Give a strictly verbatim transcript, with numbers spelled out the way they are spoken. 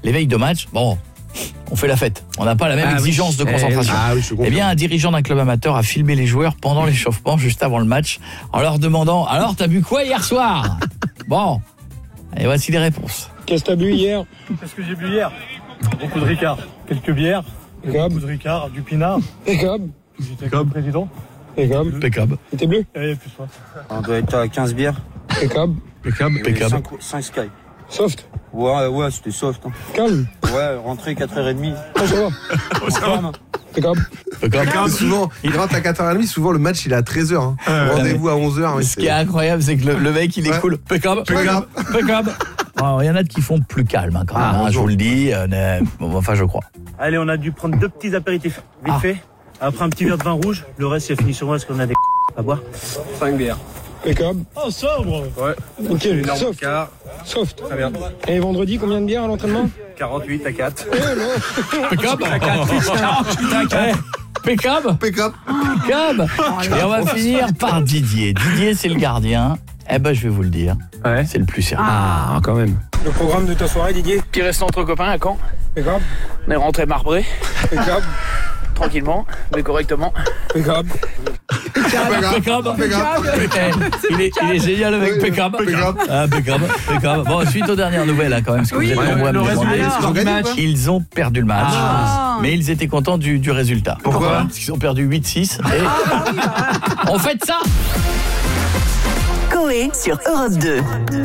les veilles de match, bon, on fait la fête. On n'a pas la même ah exigence oui. de concentration. Ah oui, je Eh bien, un dirigeant d'un club amateur a filmé les joueurs pendant l'échauffement, juste avant le match, en leur demandant « Alors, t'as bu quoi hier soir ?» Bon, et voici les réponses. Qu'est-ce que t'as bu hier? Qu'est-ce que j'ai bu hier? Beaucoup de Ricard. Quelques bières. Pécab. Beaucoup de Ricard, du pinard. Pécab. J'étais avec le président. Pécab. Pécab. Et t'es bleu? Et plus soif. On doit être à quinze bières. Pécab. Pécab. Pécab. cinq Sky. Soft. Ouais, ouais, c'était soft. Hein. Calme. Ouais, rentrée quatre heures trente. Oh, ça va. Oh, ça va. Pécab. Pécab, souvent, il rentre à quatre heures trente, souvent le match il est à treize heures. Hein. Euh, Rendez-vous à onze heures. Ce qui est incroyable, c'est que le, le mec, il est ouais. cool. Pécab. Pécab. Pécab. Il y en a qui font plus calme, hein, quand même. Ah, hein, je vous le dis. Euh, euh, bon, enfin, je crois. Allez, on a dû prendre deux petits apéritifs. Vite Ah. fait. Après un petit verre de vin rouge. Le reste, c'est fini sur moi parce qu'on a des à boire. cinq bières. Pécab. Oh, sobre. Ouais. Ok, soft. Car, Soft. très bien. Et vendredi, combien de bières à l'entraînement? quarante-huit à quatre. Oh non. Pécab. Pécab. Pécab. Pécab. Et on va finir par Didier. Didier, c'est le gardien. Eh ben, je vais vous le dire. Ouais. C'est le plus sérieux. Ah, quand même. Le programme de ta soirée, Didier? Petit restant entre copains à Caen. Pécab. On est rentré marbré, Pécab. tranquillement, mais correctement. Pécab. Pécab. Il est, il est génial avec Pécab. Pécab. Ah, Pécab. Pécab. Bon, suite aux dernières nouvelles, hein, quand même, parce que Oui, vous êtes ouais, nombreux à me le demander. résultat, Ils ont du gagné, match. quoi. Ils ont perdu le match, Ah. mais ils étaient contents du, du résultat. Pourquoi? Parce qu'ils ont perdu huit six. Et on fête ça. Coé sur Europe deux.